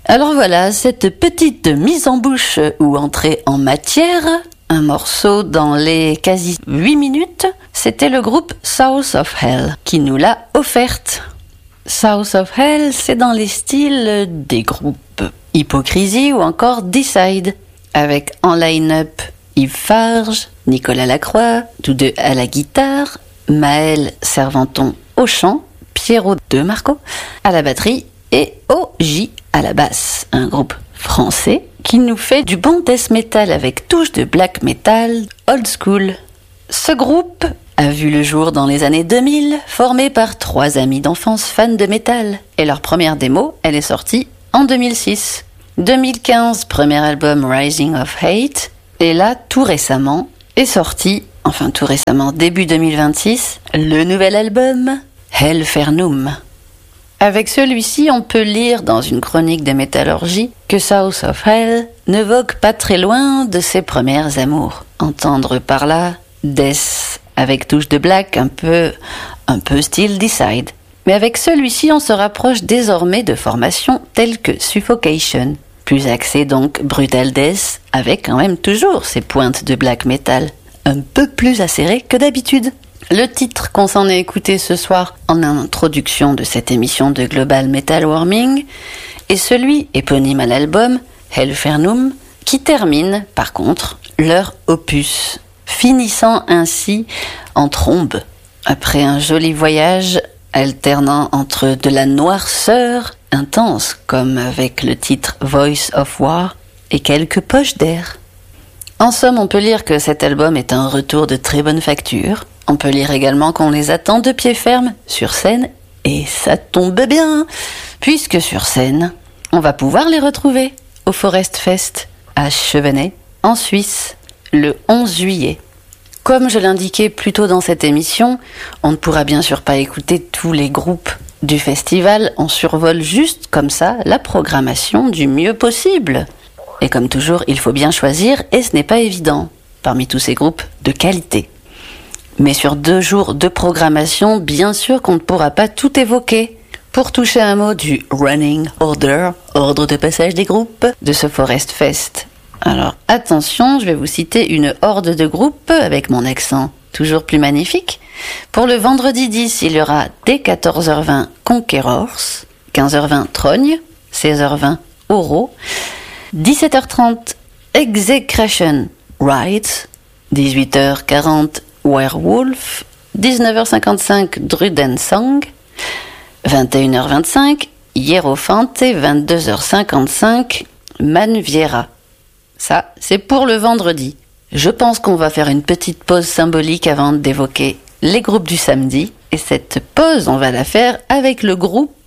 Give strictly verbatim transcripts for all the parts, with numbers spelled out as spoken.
Alors voilà, cette petite mise en bouche ou entrée en matière, un morceau dans les quasi huit minutes, c'était le groupe South of Hell qui nous l'a offerte. South of Hell, c'est dans les styles des groupes Hypocrisie ou encore Decide, avec en line-up Yves Farge, Nicolas Lacroix, tous deux à la guitare, Maël Servanton au chant, Pierrot de Marco à la batterie et O J à la basse, un groupe français qui nous fait du bon death metal avec touche de black metal old school. Ce groupe a vu le jour dans les années deux mille, formé par trois amis d'enfance fans de métal. Et leur première démo, elle est sortie en deux mille six. deux mille quinze, premier album Rising of Hate. Et là, tout récemment, est sorti, enfin tout récemment, début deux mille vingt-six, le nouvel album Hellfernum. Avec celui-ci, on peut lire dans une chronique de métallurgie que South of Hell ne vogue pas très loin de ses premières amours. Entendre par là death avec touche de black, un peu, un peu style Decide. Mais avec celui-ci, on se rapproche désormais de formations telles que Suffocation. Plus axé donc brutal death, avec quand même toujours ses pointes de black metal, un peu plus acérées que d'habitude. Le titre qu'on s'en est écouté ce soir en introduction de cette émission de Global Metal Warming est celui éponyme à l'album Hellfernum, qui termine par contre leur opus, finissant ainsi en trombe après un joli voyage alternant entre de la noirceur intense comme avec le titre Voice of War et quelques poches d'air. En somme, on peut lire que cet album est un retour de très bonne facture. On peut lire également qu'on les attend de pied ferme sur scène, et ça tombe bien, puisque sur scène, on va pouvoir les retrouver au Forest Fest à Chevenay, en Suisse, le onze juillet. Comme je l'indiquais plus tôt dans cette émission, on ne pourra bien sûr pas écouter tous les groupes du festival, on survole juste comme ça la programmation du mieux possible. Et comme toujours, il faut bien choisir, et ce n'est pas évident, parmi tous ces groupes de qualité. Mais sur deux jours de programmation, bien sûr qu'on ne pourra pas tout évoquer. Pour toucher un mot du Running Order, ordre de passage des groupes, de ce Forest Fest. Alors attention, je vais vous citer une horde de groupes avec mon accent toujours plus magnifique. Pour le vendredi dix, il y aura dès quatorze heures vingt Conquerors, quinze heures vingt Trogne, seize heures vingt Oro, dix-sept heures trente Execration Rites, dix-huit heures quarante Werewolf, dix-neuf heures cinquante-cinq Drudensong, vingt et une heures vingt-cinq Hierophante et vingt-deux heures cinquante-cinq Manviera. Ça, c'est pour le vendredi. Je pense qu'on va faire une petite pause symbolique avant d'évoquer les groupes du samedi. Et cette pause, on va la faire avec le groupe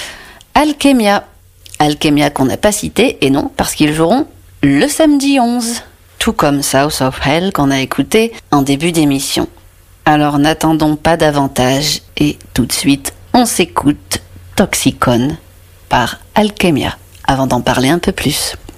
Alchemia. Alchemia qu'on n'a pas cité, et non, parce qu'ils joueront le samedi onze. Tout comme South of Hell qu'on a écouté en début d'émission. Alors n'attendons pas davantage et tout de suite on s'écoute Toxicon par Alchemia avant d'en parler un peu plus.